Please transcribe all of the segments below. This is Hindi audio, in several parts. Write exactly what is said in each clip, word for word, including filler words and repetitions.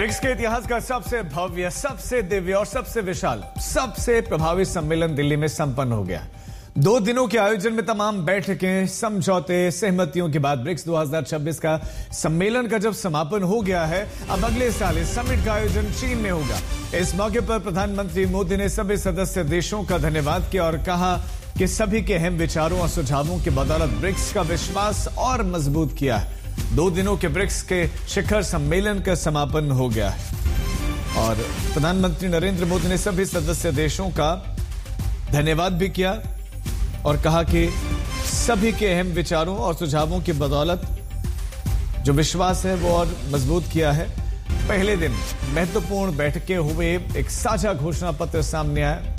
ब्रिक्स के इतिहास का सबसे भव्य, सबसे दिव्य और सबसे विशाल, सबसे प्रभावी सम्मेलन दिल्ली में संपन्न हो गया। दो दिनों के आयोजन में तमाम बैठकें, समझौते, सहमतियों के बाद ब्रिक्स दो हज़ार छब्बीस का सम्मेलन का जब समापन हो गया है, अब अगले साल इस समिट का आयोजन चीन में होगा। इस मौके पर प्रधानमंत्री मोदी ने सभी सदस्य देशों का धन्यवाद किया और कहा कि सभी के अहम विचारों और सुझावों की बदौलत ब्रिक्स का विश्वास और मजबूत किया है। दो दिनों के ब्रिक्स के शिखर सम्मेलन का समापन हो गया है और प्रधानमंत्री नरेंद्र मोदी ने सभी सदस्य देशों का धन्यवाद भी किया और कहा कि सभी के अहम विचारों और सुझावों की बदौलत जो विश्वास है वो और मजबूत किया है। पहले दिन महत्वपूर्ण बैठकें हुए, एक साझा घोषणा पत्र सामने आया,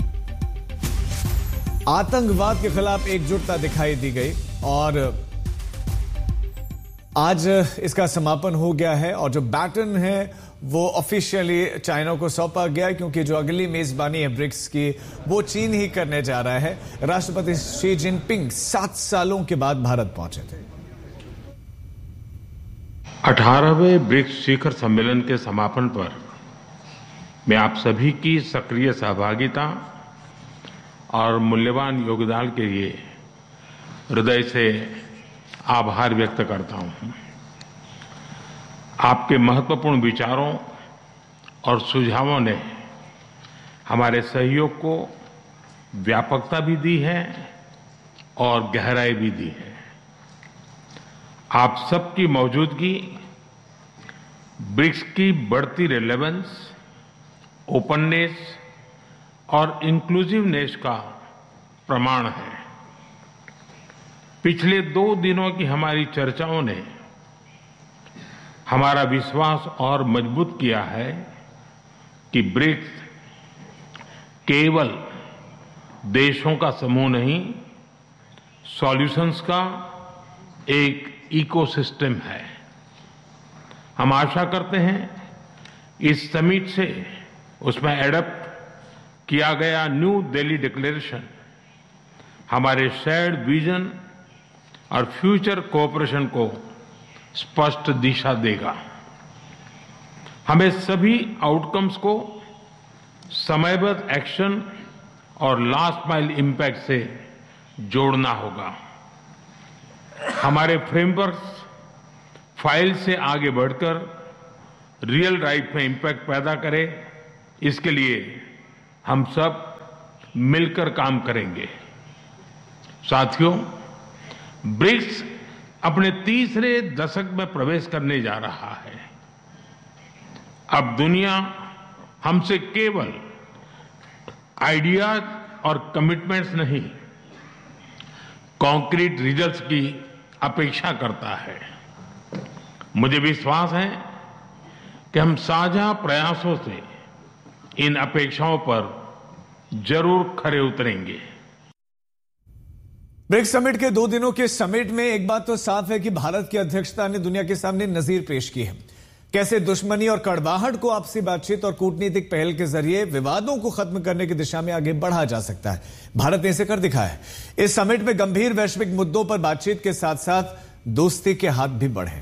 आतंकवाद के खिलाफ एकजुटता दिखाई दी गई और आज इसका समापन हो गया है और जो बैटन है वो ऑफिशियली चाइना को सौंपा गया है, क्योंकि जो अगली मेजबानी है ब्रिक्स की वो चीन ही करने जा रहा है। राष्ट्रपति शी जिनपिंग सात सालों के बाद भारत पहुंचे थे। अठारहवें ब्रिक्स शिखर सम्मेलन के समापन पर मैं आप सभी की सक्रिय सहभागिता और मूल्यवान योगदान के लिए हृदय से आभार व्यक्त करता हूं। आपके महत्वपूर्ण विचारों और सुझावों ने हमारे सहयोग को व्यापकता भी दी है और गहराई भी दी है। आप सबकी मौजूदगी ब्रिक्स की बढ़ती रिलेवेंस, ओपननेस और इंक्लूसिवनेस का प्रमाण है। पिछले दो दिनों की हमारी चर्चाओं ने हमारा विश्वास और मजबूत किया है कि ब्रिक्स केवल देशों का समूह नहीं, सॉल्यूशंस का एक इकोसिस्टम है। हम आशा करते हैं इस समिट से उसमें एडप्ट किया गया न्यू दिल्ली डिक्लेरेशन हमारे शेयर्ड विजन और फ्यूचर कोऑपरेशन को स्पष्ट दिशा देगा। हमें सभी आउटकम्स को समयबद्ध एक्शन और लास्ट माइल इम्पैक्ट से जोड़ना होगा। हमारे फ्रेमवर्क फाइल से आगे बढ़कर रियल लाइफ में इम्पैक्ट पैदा करे, इसके लिए हम सब मिलकर काम करेंगे। साथियों, ब्रिक्स अपने तीसरे दशक में प्रवेश करने जा रहा है। अब दुनिया हमसे केवल आइडियाज और कमिटमेंट्स नहीं, कॉन्क्रीट रिजल्ट्स की अपेक्षा करता है। मुझे विश्वास है कि हम साझा प्रयासों से इन अपेक्षाओं पर जरूर खरे उतरेंगे। ब्रिक्स समिट के दो दिनों के समिट में एक बात तो साफ है कि भारत की अध्यक्षता ने दुनिया के सामने नजीर पेश की है। कैसे दुश्मनी और कड़वाहट को आपसी बातचीत और कूटनीतिक पहल के जरिए विवादों को खत्म करने की दिशा में आगे बढ़ा जा सकता है। भारत ने इसे कर दिखाया है। इस समिट में गंभीर वैश्विक मुद्दों पर बातचीत के साथ साथ दोस्ती के हाथ भी बढ़े।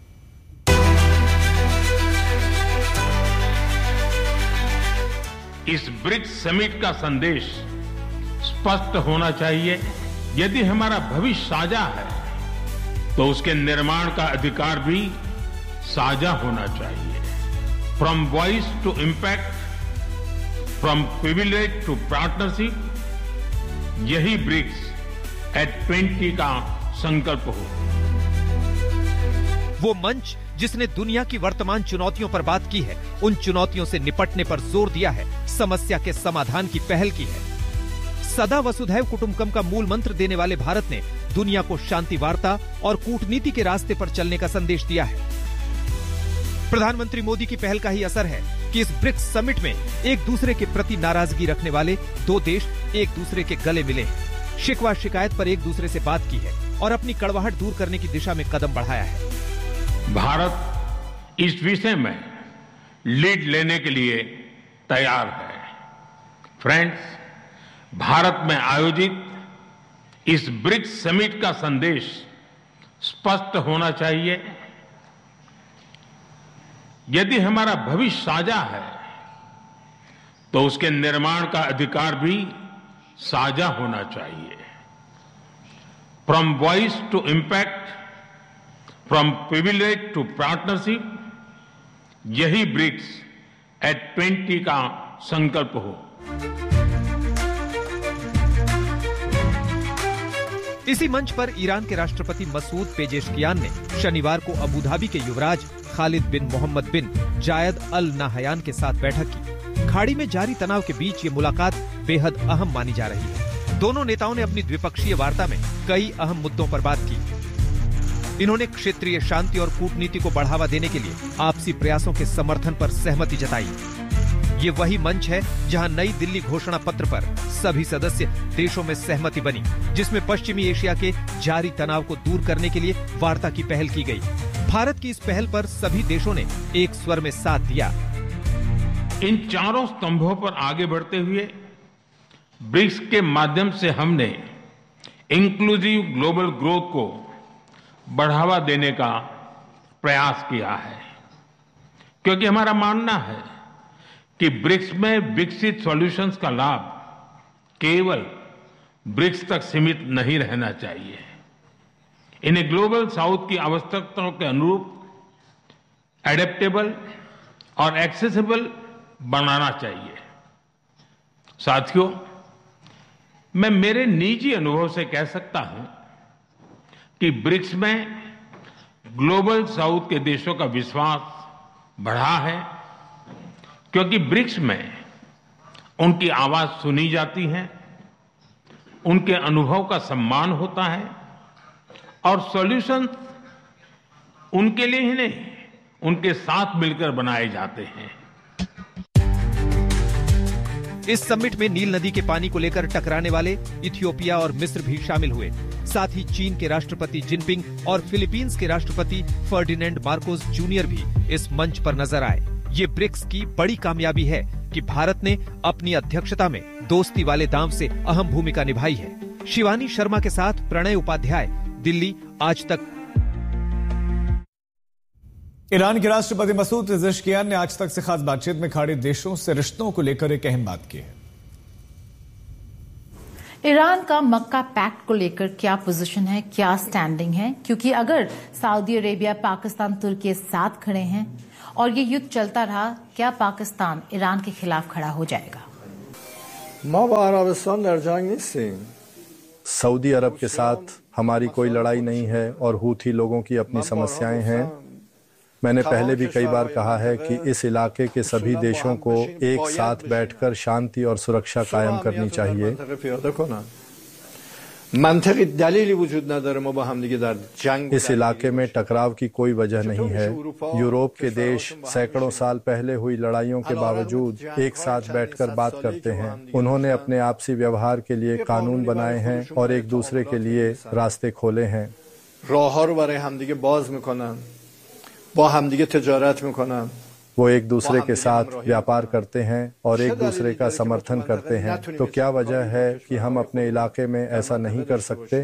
इस ब्रिक्स समिट का संदेश स्पष्ट होना चाहिए। यदि हमारा भविष्य साझा है तो उसके निर्माण का अधिकार भी साझा होना चाहिए। From voice to impact, from privilege to partnership, यही ब्रिक्स एट ट्वेंटी का संकल्प हो। वो मंच जिसने दुनिया की वर्तमान चुनौतियों पर बात की है, उन चुनौतियों से निपटने पर जोर दिया है, समस्या के समाधान की पहल की है। सदा वसुधैव कुटुंबकम का मूल मंत्र देने वाले भारत ने दुनिया को शांति वार्ता और कूटनीति के रास्ते पर चलने का संदेश दिया है। प्रधानमंत्री मोदी की पहल का ही असर है कि इस ब्रिक्स समिट में एक दूसरे के प्रति नाराजगी रखने वाले दो देश एक दूसरे के गले मिले हैं, शिकवा शिकायत पर एक दूसरे से बात की है और अपनी कड़वाहट दूर करने की दिशा में कदम बढ़ाया है। भारत इस विषय में लीड लेने के लिए तैयार है। फ्रेंड्स, भारत में आयोजित इस ब्रिक्स समिट का संदेश स्पष्ट होना चाहिए। यदि हमारा भविष्य साझा है तो उसके निर्माण का अधिकार भी साझा होना चाहिए। From voice to impact, from privilege to partnership, यही ब्रिक्स एट ट्वेंटी का संकल्प हो। इसी मंच पर ईरान के राष्ट्रपति मसूद पेजेशकियान ने शनिवार को अबुधाबी के युवराज खालिद बिन मोहम्मद बिन जायद अल नाहयान के साथ बैठक की। खाड़ी में जारी तनाव के बीच ये मुलाकात बेहद अहम मानी जा रही है। दोनों नेताओं ने अपनी द्विपक्षीय वार्ता में कई अहम मुद्दों पर बात की। इन्होंने क्षेत्रीय शांति और कूटनीति को बढ़ावा देने के लिए आपसी प्रयासों के समर्थन पर सहमति जताई। ये वही मंच है जहां नई दिल्ली घोषणा पत्र पर सभी सदस्य देशों में सहमति बनी, जिसमें पश्चिमी एशिया के जारी तनाव को दूर करने के लिए वार्ता की पहल की गई। भारत की इस पहल पर सभी देशों ने एक स्वर में साथ दिया। इन चारों स्तंभों पर आगे बढ़ते हुए ब्रिक्स के माध्यम से हमने इंक्लूसिव ग्लोबल ग्रोथ को बढ़ावा देने का प्रयास किया है, क्योंकि हमारा मानना है कि ब्रिक्स में विकसित सॉल्यूशंस का लाभ केवल ब्रिक्स तक सीमित नहीं रहना चाहिए। इन्हें ग्लोबल साउथ की आवश्यकताओं के अनुरूप एडेप्टेबल और एक्सेसिबल बनाना चाहिए। साथियों, मैं मेरे निजी अनुभव से कह सकता हूं कि ब्रिक्स में ग्लोबल साउथ के देशों का विश्वास बढ़ा है, क्योंकि ब्रिक्स में उनकी आवाज सुनी जाती है, उनके अनुभव का सम्मान होता है और सॉल्यूशन उनके लिए ही नहीं, उनके साथ मिलकर बनाए जाते हैं। इस समिट में नील नदी के पानी को लेकर टकराने वाले इथियोपिया और मिस्र भी शामिल हुए। साथ ही चीन के राष्ट्रपति जिनपिंग और फिलीपींस के राष्ट्रपति फर्डिनेंड मार्कोस जूनियर भी इस मंच पर नजर आए। ये ब्रिक्स की बड़ी कामयाबी है कि भारत ने अपनी अध्यक्षता में दोस्ती वाले दांव से अहम भूमिका निभाई है। शिवानी शर्मा के साथ प्रणय उपाध्याय, दिल्ली, आज तक। ईरान के राष्ट्रपति मसूद पेजेशकियान ने आज तक से खास बातचीत में खाड़ी देशों से रिश्तों को लेकर एक अहम बात की है। ईरान का मक्का पैक्ट को लेकर क्या पोजीशन है, क्या स्टैंडिंग है? क्योंकि अगर सऊदी अरेबिया, पाकिस्तान, तुर्की के साथ खड़े हैं और ये युद्ध चलता रहा, क्या पाकिस्तान ईरान के खिलाफ खड़ा हो जाएगा? सऊदी अरब के साथ हमारी कोई लड़ाई नहीं है और हूथी लोगों की अपनी समस्याएं हैं। मैंने पहले भी कई बार कहा है कि इस इलाके के सभी देशों को एक साथ बैठकर शांति और सुरक्षा कायम करनी चाहिए। इस इलाके में टकराव की कोई वजह नहीं है। यूरोप के देश सैकड़ों साल पहले हुई लड़ाइयों के बावजूद एक साथ बैठकर बात करते हैं। उन्होंने अपने आपसी व्यवहार के लिए कानून बनाए हैं और एक दूसरे के लिए रास्ते खोले हैं। वो एक दूसरे के साथ व्यापार करते हैं और एक दूसरे का समर्थन करते हैं। तो क्या वजह है कि हम अपने इलाके में ऐसा नहीं कर सकते?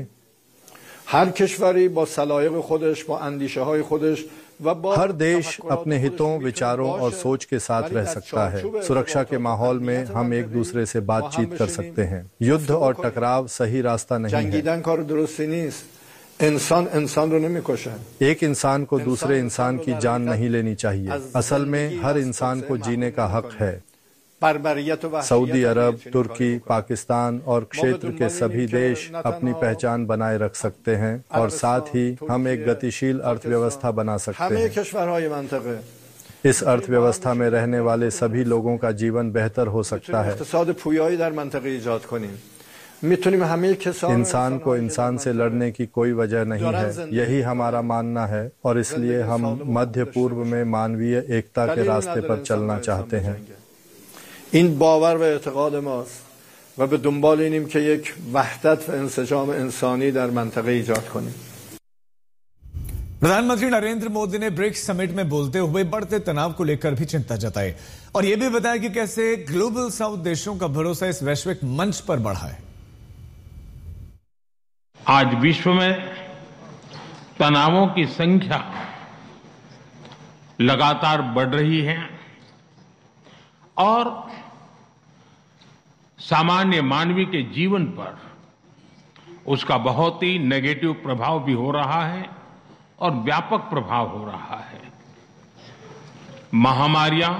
हर देश अपने हितों, विचारों और सोच के साथ रह सकता है। सुरक्षा के माहौल में हम एक दूसरे से बातचीत कर सकते हैं। युद्ध और टकराव सही रास्ता नहीं है। इंसान इंसान रो नहीं कोशा है। एक इंसान को दूसरे इंसान की जान नहीं लेनी चाहिए। असल में हर इंसान को जीने का हक है। सऊदी अरब, तुर्की, पाकिस्तान और क्षेत्र के सभी देश अपनी पहचान बनाए रख सकते हैं और साथ ही हम एक गतिशील अर्थव्यवस्था बना सकते हैं। इस अर्थव्यवस्था में रहने वाले सभी लोगों का जीवन बेहतर हो सकता है। इंसान को इंसान से लड़ने की कोई वजह नहीं है, यही हमारा मानना है और इसलिए हम मध्य पूर्व में मानवीय एकता के रास्ते पर चलना चाहते हैं। इन बावर व एतक़ाद मास्त व बे दुंबाल इनिम के एक वहदत व इंसजाम इंसानी दर मंतक़े ईजाद करें। प्रधानमंत्री नरेंद्र मोदी ने ब्रिक्स समिट में बोलते हुए बढ़ते तनाव को लेकर भी चिंता जताई और यह भी बताया कि कैसे ग्लोबल साउथ देशों का भरोसा इस वैश्विक मंच पर बढ़ा है। आज विश्व में तनावों की संख्या लगातार बढ़ रही है और सामान्य मानवी के जीवन पर उसका बहुत ही नेगेटिव प्रभाव भी हो रहा है और व्यापक प्रभाव हो रहा है। महामारियां,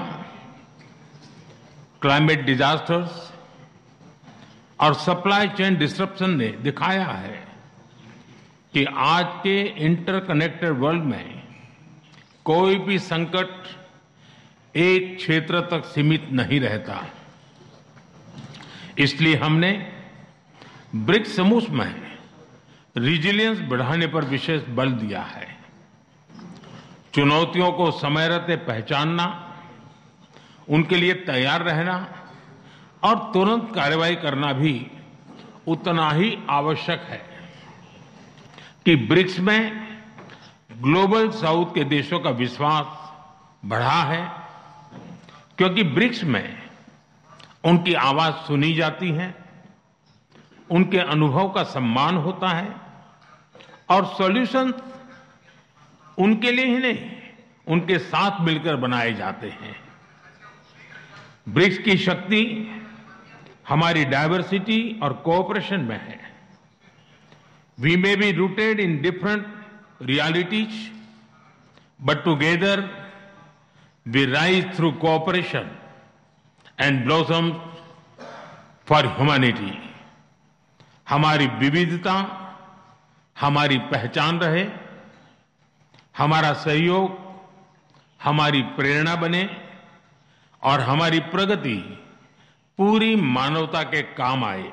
क्लाइमेट डिजास्टर्स और सप्लाई चेन डिस्ट्रप्शन ने दिखाया है कि आज के इंटरकनेक्टेड वर्ल्ड में कोई भी संकट एक क्षेत्र तक सीमित नहीं रहता। इसलिए हमने ब्रिक्स समूह में रिजिलियंस बढ़ाने पर विशेष बल दिया है। चुनौतियों को समय रहते पहचानना, उनके लिए तैयार रहना और तुरंत कार्रवाई करना भी उतना ही आवश्यक है कि ब्रिक्स में ग्लोबल साउथ के देशों का विश्वास बढ़ा है, क्योंकि ब्रिक्स में उनकी आवाज सुनी जाती है, उनके अनुभव का सम्मान होता है और सॉल्यूशन उनके लिए ही नहीं, उनके साथ मिलकर बनाए जाते हैं। ब्रिक्स की शक्ति हमारी डायवर्सिटी और कोऑपरेशन में है। We may be rooted in different realities, but together we rise through cooperation and blossom for humanity. हमारी विविधता हमारी पहचान रहे, हमारा सहयोग हमारी प्रेरणा बने और हमारी प्रगति पूरी मानवता के काम आए।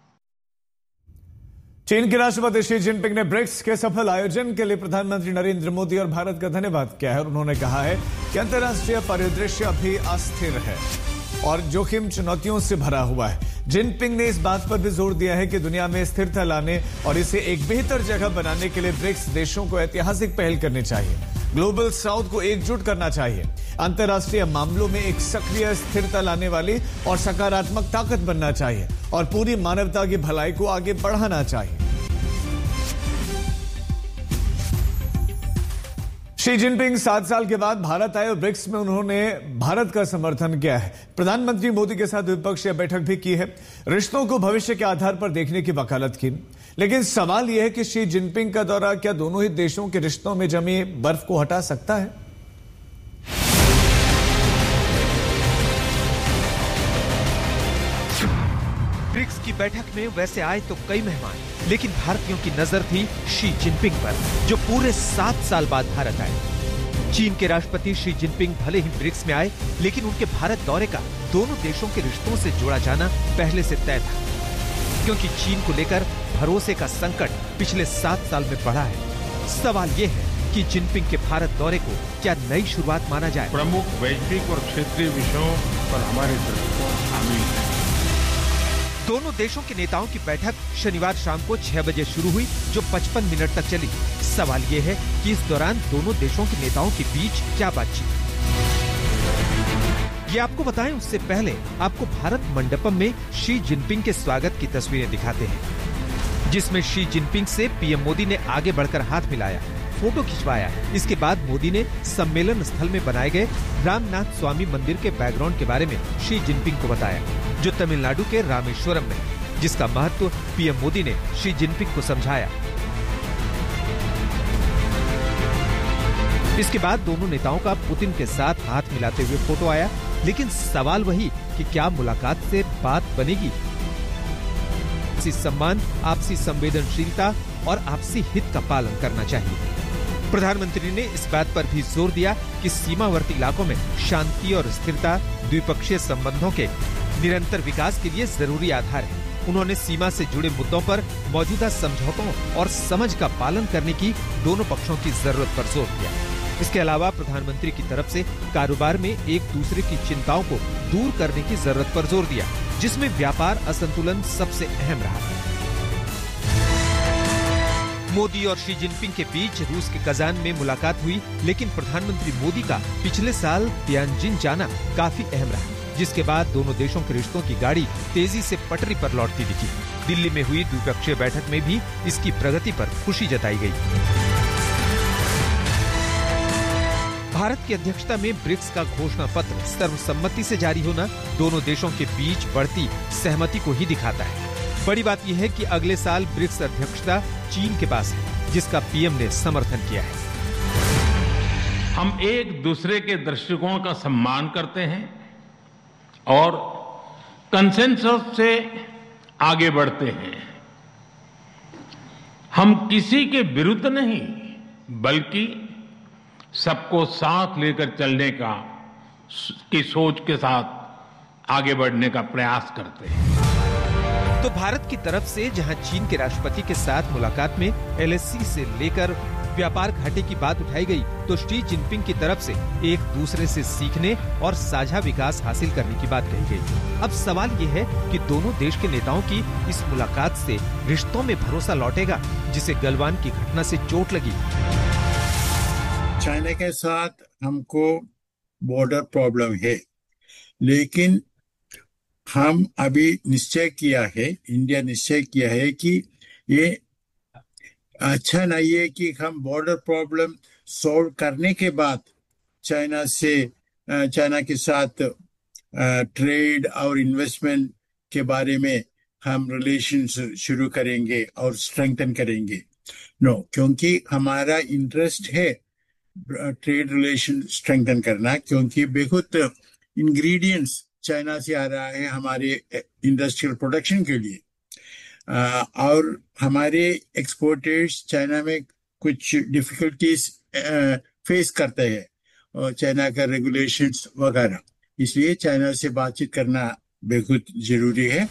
चीन के राष्ट्रपति शी जिनपिंग ने ब्रिक्स के सफल आयोजन के लिए प्रधानमंत्री नरेंद्र मोदी और भारत का धन्यवाद किया है और उन्होंने कहा है कि अंतर्राष्ट्रीय परिदृश्य अभी अस्थिर है और जोखिम चुनौतियों से भरा हुआ है। जिनपिंग ने इस बात पर भी जोर दिया है कि दुनिया में स्थिरता लाने और इसे एक बेहतर जगह बनाने के लिए ब्रिक्स देशों को ऐतिहासिक पहल करनी चाहिए। ग्लोबल साउथ को एकजुट करना चाहिए, अंतर्राष्ट्रीय मामलों में एक सक्रिय स्थिरता लाने वाली और सकारात्मक ताकत बनना चाहिए और पूरी मानवता की भलाई को आगे बढ़ाना चाहिए। शी जिनपिंग सात साल के बाद भारत आए और ब्रिक्स में उन्होंने भारत का समर्थन किया है। प्रधानमंत्री मोदी के साथ द्विपक्षीय बैठक भी की है, रिश्तों को भविष्य के आधार पर देखने की वकालत की। लेकिन सवाल यह है कि शी जिनपिंग का दौरा क्या दोनों ही देशों के रिश्तों में जमी बर्फ को हटा सकता है? ब्रिक्स की बैठक में वैसे आए तो कई मेहमान, लेकिन भारतीयों की नजर थी शी जिनपिंग पर, जो पूरे सात साल बाद भारत आए। चीन के राष्ट्रपति शी जिनपिंग भले ही ब्रिक्स में आए, लेकिन उनके भारत दौरे का दोनों देशों के रिश्तों से जोड़ा जाना पहले से तय था, क्योंकि चीन को लेकर भरोसे का संकट पिछले सात साल में बढ़ा है। सवाल ये है कि जिनपिंग के भारत दौरे को क्या नई शुरुआत माना जाए? प्रमुख वैश्विक और क्षेत्रीय विषयों पर हमारे दृष्टिकोण शामिल है। दोनों देशों के नेताओं की बैठक शनिवार शाम को छह बजे शुरू हुई, जो पचपन मिनट तक चली। सवाल ये है कि इस दौरान दोनों देशों के नेताओं के बीच क्या बातचीत। ये आपको बताएं, उससे पहले आपको भारत मंडपम में शी जिनपिंग के स्वागत की तस्वीरें दिखाते हैं, जिसमें शी जिनपिंग से पीएम मोदी ने आगे बढ़कर हाथ मिलाया, फोटो खिंचवाया। इसके बाद मोदी ने सम्मेलन स्थल में बनाए गए रामनाथ स्वामी मंदिर के बैकग्राउंड के बारे में शी जिनपिंग को बताया, जो तमिलनाडु के रामेश्वरम में, जिसका महत्व पीएम मोदी ने शी जिनपिंग को समझाया। इसके बाद दोनों नेताओं का पुतिन के साथ हाथ मिलाते हुए फोटो आया, लेकिन सवाल वही कि क्या मुलाकात से बात बनेगी? आपसी सम्मान, आपसी संवेदनशीलता और आपसी हित का पालन करना चाहिए। प्रधानमंत्री ने इस बात पर भी जोर दिया कि सीमावर्ती इलाकों में शांति और स्थिरता द्विपक्षीय संबंधों के निरंतर विकास के लिए जरूरी आधार है। उन्होंने सीमा से जुड़े मुद्दों पर मौजूदा समझौतों और समझ का पालन करने की दोनों पक्षों की जरूरत पर जोर दिया। इसके अलावा प्रधानमंत्री की तरफ से कारोबार में एक दूसरे की चिंताओं को दूर करने की जरूरत पर जोर दिया, जिसमें व्यापार असंतुलन सबसे अहम रहा। मोदी और शी जिनपिंग के बीच रूस के कजान में मुलाकात हुई, लेकिन प्रधानमंत्री मोदी का पिछले साल तियानजिन जाना काफी अहम रहा, जिसके बाद दोनों देशों के रिश्तों की गाड़ी तेजी से पटरी पर लौटती दिखी। दिल्ली में हुई द्विपक्षीय बैठक में भी इसकी प्रगति पर खुशी जताई गई। भारत की अध्यक्षता में ब्रिक्स का घोषणा पत्र सर्वसम्मति से जारी होना दोनों देशों के बीच बढ़ती सहमति को ही दिखाता है। बड़ी बात यह है कि अगले साल ब्रिक्स अध्यक्षता चीन के पास है, जिसका पीएम ने समर्थन किया है। हम एक दूसरे के दृष्टिकोण का सम्मान करते हैं और कंसेंसस से आगे बढ़ते हैं। हम किसी के विरुद्ध नहीं, बल्कि सबको साथ लेकर चलने का की सोच के साथ आगे बढ़ने का प्रयास करते हैं। तो भारत की तरफ से जहां चीन के राष्ट्रपति के साथ मुलाकात में एलएसी से लेकर व्यापार घाटे की बात उठाई गई, तो शी जिनपिंग की तरफ से एक दूसरे से सीखने और साझा विकास हासिल करने की बात कही गई। अब सवाल ये है कि दोनों देश के नेताओं की इस मुलाकात से रिश्तों में भरोसा लौटेगा, जिसे गलवान की घटना से चोट लगी। चाइना के साथ हमको बॉर्डर प्रॉब्लम है, लेकिन हम अभी निश्चय किया है, इंडिया निश्चय किया है कि ये अच्छा नहीं है कि हम बॉर्डर प्रॉब्लम सॉल्व करने के बाद चाइना से चाइना के साथ ट्रेड और इन्वेस्टमेंट के बारे में हम रिलेशंस शुरू करेंगे और स्ट्रेंथन करेंगे। नो no, क्योंकि हमारा इंटरेस्ट है ट्रेड रिलेशन स्ट्रेंथन करना, क्योंकि बहुत इंग्रेडिएंट्स चाइना से आ रहा है हमारे इंडस्ट्रियल प्रोडक्शन के लिए। Uh, और हमारे एक्सपोर्टर्स चाइना में कुछ डिफिकल्टीज फेस करते हैं, और चाइना का रेगुलेशंस वगैरह, इसलिए चाइना से बातचीत करना बहुत जरूरी है।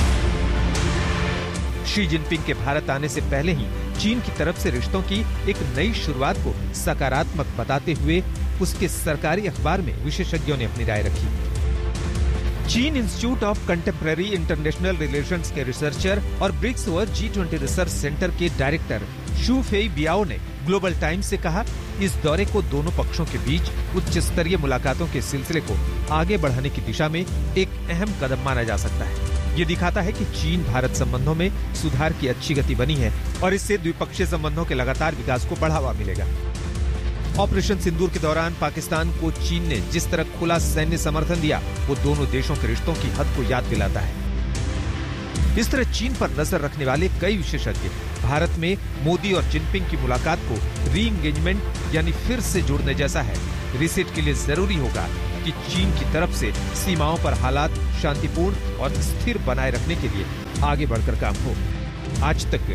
शी जिनपिंग के भारत आने से पहले ही चीन की तरफ से रिश्तों की एक नई शुरुआत को सकारात्मक बताते हुए उसके सरकारी अखबार में विशेषज्ञों ने अपनी राय रखी। चीन institute of contemporary international relations के रिसर्चर और ब्रिक्स व जी ट्वेंटी रिसर्च सेंटर के डायरेक्टर शू फेई बियाओ ने ग्लोबल टाइम्स से कहा, इस दौरे को दोनों पक्षों के बीच उच्च स्तरीय मुलाकातों के सिलसिले को आगे बढ़ाने की दिशा में एक अहम कदम माना जा सकता है। ये दिखाता है कि चीन भारत संबंधों में सुधार की अच्छी गति बनी है और इससे द्विपक्षीय संबंधों के लगातार विकास को बढ़ावा मिलेगा। ऑपरेशन सिंदूर के दौरान पाकिस्तान को चीन ने जिस तरह खुला सैन्य समर्थन दिया, वो दोनों देशों के रिश्तों की हद को याद दिलाता है। इस तरह चीन पर नजर रखने वाले कई विशेषज्ञ भारत में मोदी और जिनपिंग की मुलाकात को री एंगेजमेंट यानी फिर से जुड़ने जैसा है। रिसेट के लिए जरूरी होगा कि चीन की तरफ से सीमाओं पर हालात शांतिपूर्ण और स्थिर बनाए रखने के लिए आगे बढ़कर काम हो। आज तक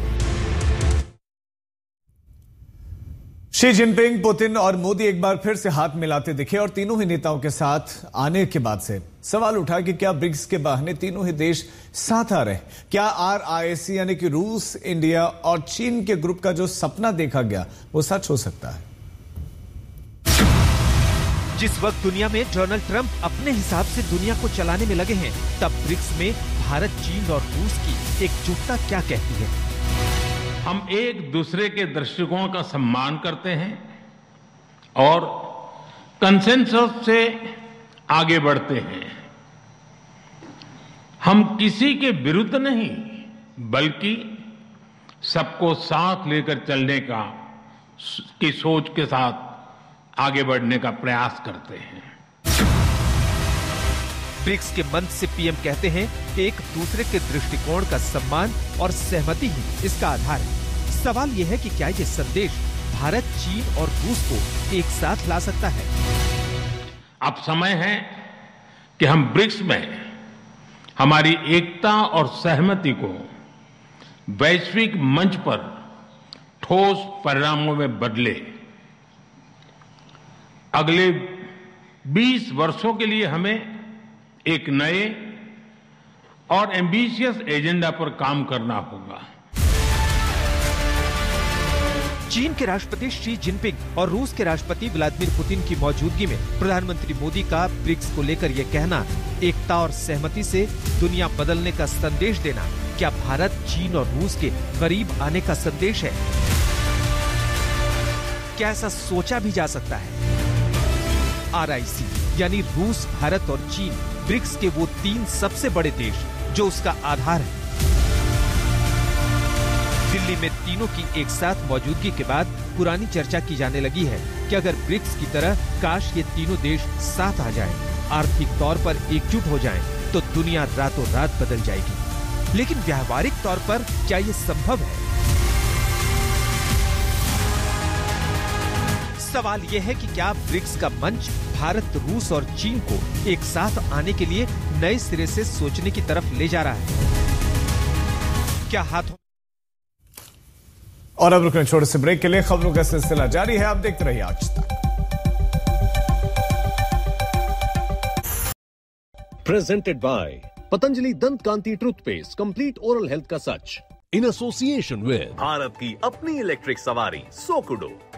शी जिनपिंग, पुतिन और मोदी एक बार फिर से हाथ मिलाते दिखे और तीनों ही नेताओं के साथ आने के बाद से सवाल उठा कि क्या ब्रिक्स के बहाने तीनों ही देश साथ आ रहे हैं? क्या आर आई एस सी यानी कि रूस, इंडिया और चीन के ग्रुप का जो सपना देखा गया वो सच हो सकता है? जिस वक्त दुनिया में डोनाल्ड ट्रंप अपने हिसाब से दुनिया को चलाने में लगे हैं, तब ब्रिक्स में भारत, चीन और रूस की एकजुटता क्या कहती है? हम एक दूसरे के दृष्टिकोण का सम्मान करते हैं और कंसेंसस से आगे बढ़ते हैं। हम किसी के विरुद्ध नहीं, बल्कि सबको साथ लेकर चलने का की सोच के साथ आगे बढ़ने का प्रयास करते हैं। ब्रिक्स के मंच से पीएम कहते हैं कि एक दूसरे के दृष्टिकोण का सम्मान और सहमति ही इसका आधार है। सवाल यह है कि क्या ये संदेश भारत, चीन और रूस को एक साथ ला सकता है? अब समय है कि हम ब्रिक्स में हमारी एकता और सहमति को वैश्विक मंच पर ठोस परिणामों में बदले। अगले बीस वर्षों के लिए हमें एक नए और एम्बिशियस एजेंडा पर काम करना होगा। चीन के राष्ट्रपति शी जिनपिंग और रूस के राष्ट्रपति व्लादिमीर पुतिन की मौजूदगी में प्रधानमंत्री मोदी का ब्रिक्स को लेकर यह कहना, एकता और सहमति से दुनिया बदलने का संदेश देना, क्या भारत, चीन और रूस के करीब आने का संदेश है? क्या ऐसा सोचा भी जा सकता है? आर आई सी यानी रूस, भारत और चीन ब्रिक्स के वो तीन सबसे बड़े देश जो उसका आधार है। दिल्ली में तीनों की एक साथ मौजूदगी के बाद पुरानी चर्चा की जाने लगी है कि अगर ब्रिक्स की तरह काश ये तीनों देश साथ आ जाएं, आर्थिक तौर पर एकजुट हो जाएं, तो दुनिया रातों रात बदल जाएगी। लेकिन व्यावहारिक तौर पर क्या ये संभव है? सवाल यह है कि क्या ब्रिक्स का मंच भारत, रूस और चीन को एक साथ आने के लिए नए सिरे से सोचने की तरफ ले जा रहा है? क्या हाथों और अब रुकने छोटे से ब्रेक के लिए खबरों का सिलसिला जारी है। आप देखते रहिए आज तक। प्रेजेंटेड बाय पतंजलि दंत कांति टूथपेस्ट, कंप्लीट ओरल हेल्थ का सच, इन एसोसिएशन विद भारत की अपनी इलेक्ट्रिक सवारी सोकुडो।